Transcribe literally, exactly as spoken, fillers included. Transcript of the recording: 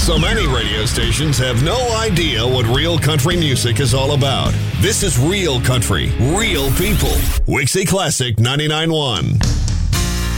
So many radio stations have no idea what real country music is all about. This is real country, real people. Wixie Classic ninety-nine point one.